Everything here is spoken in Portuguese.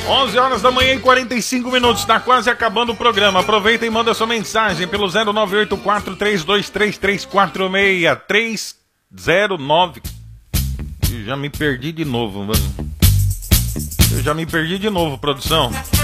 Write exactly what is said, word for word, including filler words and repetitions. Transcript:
onze horas da manhã e quarenta e cinco minutos, está quase acabando o programa. Aproveita e manda sua mensagem pelo zero nove oito quatro, três dois três, três quatro seis, três zero nove. Eu já me perdi de novo, mano. Eu já me perdi de novo, produção.